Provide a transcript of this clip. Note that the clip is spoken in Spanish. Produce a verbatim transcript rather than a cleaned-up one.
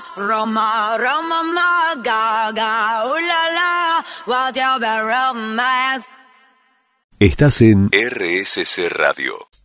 Roma, Roma, ma, ga, ooh la la, what you be romance. Estás en R S C Radio.